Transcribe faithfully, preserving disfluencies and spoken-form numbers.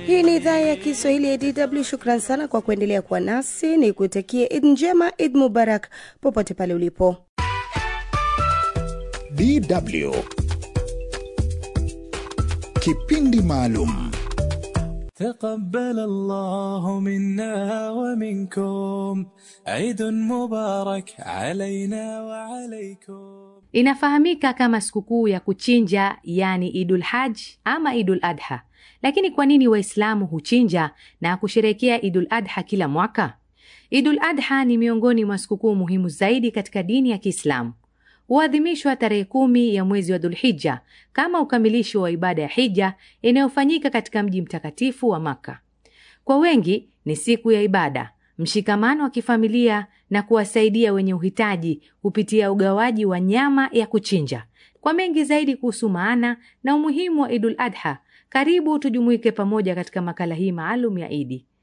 Hii ni idhaa ya Kiswahili ya D W. Shukran sana kwa kuendelea kuwa nasi. Nikutakie Eid njema, Eid Mubarak popote pale ulipo. D W Kipindi maalum. تقبل الله منا ومنكم عيد مبارك علينا وعليكم. Inafahamika kama sikukuu ya kuchinja, yani Idul Hajj ama Idul Adha. Lakini kwa nini Waislamu huchinja na kusherehekea Idul Adha kila mwaka? Idul Adha ni miongoni mwa sikukuu muhimu zaidi katika dini ya Kiislamu. Huadhimishwa tarehe kumi ya mwezi wa Dhulhijja kama ukamilisho wa ibada ya hija inayofanyika katika mji mtakatifu wa Makka. Kwa wengi ni siku ya ibada, mshikamano wa kifamilia na kuwasaidia wenye uhitaji kupitia ugawaji wa nyama ya kuchinja. Kwa mengi zaidi kuhusu maana na umuhimu wa Idul Adha, karibu tujumuike pamoja katika makala hii maalum ya Idi.